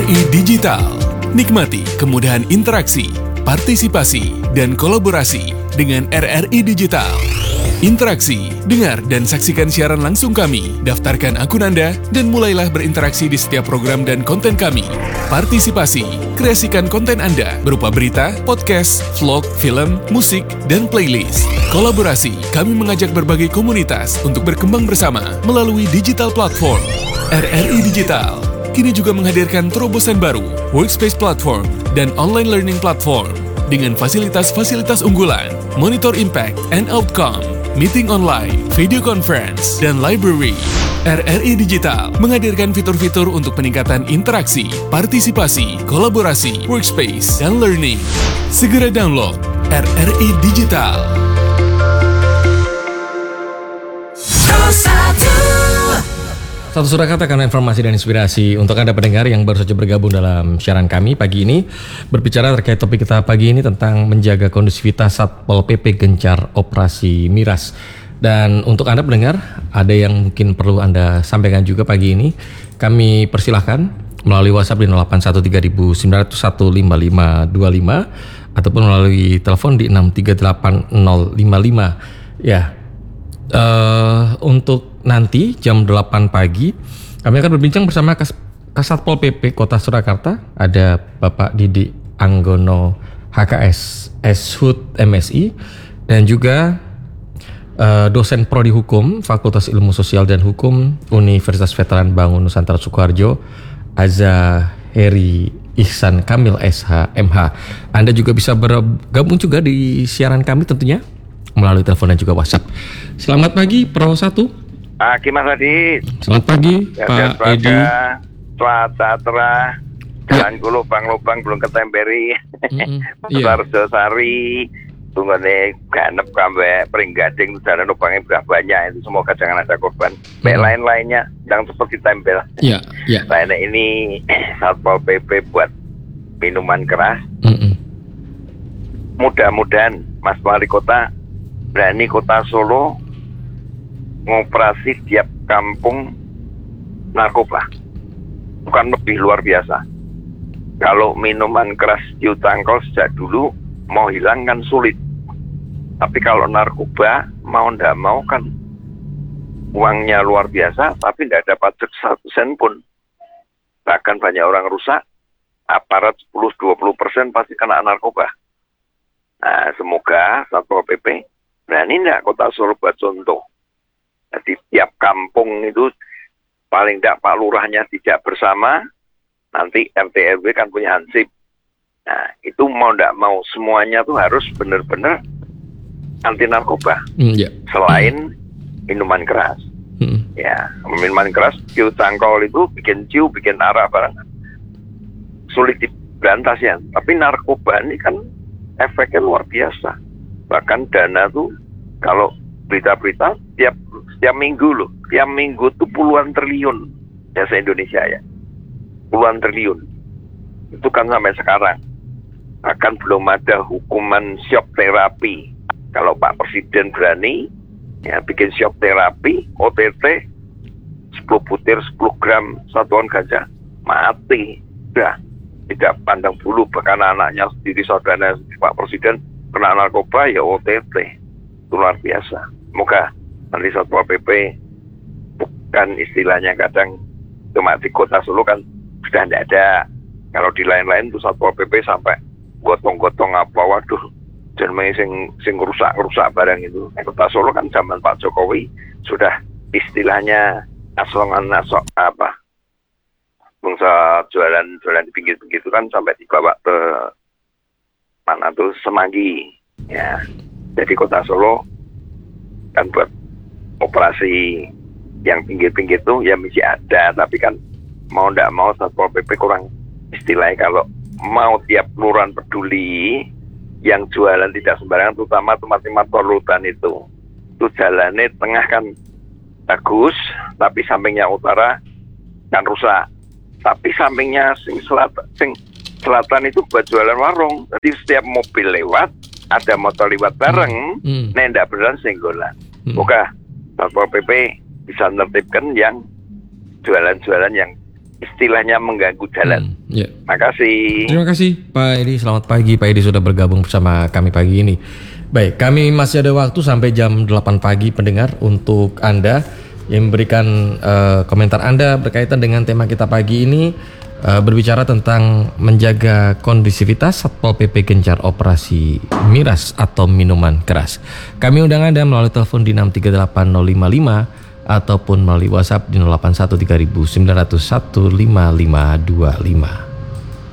RRI Digital. Nikmati kemudahan interaksi, partisipasi, dan kolaborasi dengan RRI Digital. Interaksi, dengar dan saksikan siaran langsung kami, daftarkan akun Anda, dan mulailah berinteraksi di setiap program dan konten kami. Partisipasi, kreasikan konten Anda berupa berita, podcast, vlog, film, musik, dan playlist. Kolaborasi, kami mengajak berbagai komunitas untuk berkembang bersama melalui digital platform. RRI Digital kini juga menghadirkan terobosan baru, workspace platform, dan online learning platform dengan fasilitas-fasilitas unggulan, monitor impact and outcome, meeting online, video conference, dan library. RRI Digital menghadirkan fitur-fitur untuk peningkatan interaksi, partisipasi, kolaborasi, workspace, dan learning. Segera download RRI Digital. Satu Surakarta karena informasi dan inspirasi untuk Anda pendengar yang baru saja bergabung dalam siaran kami pagi ini. Berbicara terkait topik kita pagi ini tentang menjaga kondusivitas Satpol PP gencar operasi miras. Dan untuk Anda pendengar, ada yang mungkin perlu Anda sampaikan juga pagi ini. Kami persilahkan melalui WhatsApp di 0813915525 ataupun melalui telepon di 638055. Ya. Untuk nanti jam 8 pagi kami akan berbincang bersama Kasatpol PP Kota Surakarta. Ada Bapak Didi Anggono HKS SHUT MSI dan juga dosen Prodi Hukum Fakultas Ilmu Sosial dan Hukum Universitas Veteran Bangun Nusantara Sukoharjo, Azaheri Ihsan Kamil SH MH. Anda juga bisa bergabung juga di siaran kami tentunya melalui telepon dan juga WhatsApp. Selamat pagi Pro 1. Pagi Mas Adi. Selamat pagi Pak Edi. Sejahtera. Jalanku lubang-lubang belum ketemperi. Besar Sari. Tunggane ganep kambe Pringgading jalan lubangnya berapa banyak itu, semoga jangan ada korban. Lain-lainnya yang seperti tempel. Iya. Lainnya ini Satpol PP buat minuman keras. Mudah-mudahan Mas Wali Kota berani Kota Solo ngoperasi tiap kampung narkoba. Bukan lebih luar biasa. Kalau minuman keras diutangkol sejak dulu mau hilang kan sulit. Tapi kalau narkoba mau ndak mau kan uangnya luar biasa, tapi ndak ada pajak 1 sen pun. Bahkan banyak orang rusak, aparat 10-20% pasti kena narkoba. Nah, semoga Satpol PP berani ndak Kota Solo buat contoh. Jadi tiap kampung itu paling ndak Pak Lurahnya tidak bersama, nanti RT RW kan punya hansip. Nah, itu mau ndak mau semuanya tuh harus benar-benar anti narkoba. Selain minuman keras. Ya, minuman keras ciu tangkol itu bikin ciu, bikin arak barang. Sulit diberantas ya. Tapi narkoba ini kan efeknya luar biasa. Bahkan dana tuh kalau berita-berita tiap minggu loh. Tiap minggu tuh puluhan triliun ya se-Indonesia ya. Puluhan triliun. Itu kan sampai sekarang. Bahkan belum ada hukuman shock terapi. Kalau Pak Presiden berani ya bikin shock terapi, OTT 10 butir 10 gram satuan ganja mati. Udah tidak pandang bulu, bahkan anaknya sendiri saudaranya Pak Presiden kena narkoba ya OTT. Itu luar biasa. Semoga nanti Satpol PP bukan istilahnya kadang cuma di Kota Solo kan sudah tidak ada. Kalau di lain-lain tuh Satpol PP sampai gotong-gotong apa, waduh, jangan sing rusak barang itu. Kota Solo kan zaman Pak Jokowi sudah istilahnya asongan apa, bangsa jualan di pinggir-pinggir itu kan sampai dibawa ke mana tuh Semanggi ya. Jadi Kota Solo kan buat operasi yang pinggir-pinggir itu ya masih ada, tapi kan mau ndak mau Satpol PP kurang istilahnya. Kalau mau tiap kelurahan peduli yang jualan tidak sembarangan, terutama tempat-tempat polutan itu jalannya tengah kan bagus, tapi sampingnya utara kan rusak. Tapi sampingnya sing selatan itu buat jualan warung. Jadi setiap mobil lewat, ada motor lewat bareng, ndak beneran senggolan. Moga Satpol PP bisa menertibkan yang jualan-jualan yang istilahnya mengganggu jalan. Ya. Makasih. Terima kasih Pak Edi, selamat pagi Pak Edi sudah bergabung bersama kami pagi ini. Baik, kami masih ada waktu sampai jam 8 pagi pendengar untuk Anda yang memberikan komentar Anda berkaitan dengan tema kita pagi ini, berbicara tentang menjaga kondusivitas Satpol PP gencar operasi miras atau minuman keras. Kami undang Anda melalui telepon di 6380555 ataupun melalui WhatsApp di 081 3901 5525.